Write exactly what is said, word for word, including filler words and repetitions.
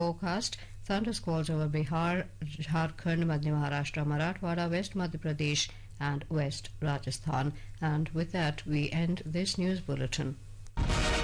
forecast. Thunder squalls over Bihar, Jharkhand, Madhya Maharashtra, Marathwada, West Madhya Pradesh and West Rajasthan. And with that, we end this news bulletin.